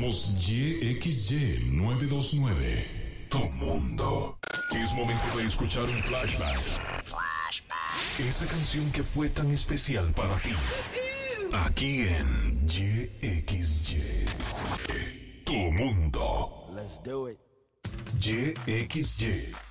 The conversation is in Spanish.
Somos YXY 929. Tu mundo. Es momento de escuchar un flashback. Esa canción que fue tan especial para ti. Aquí en YXY. Tu mundo. Let's do it. YXY.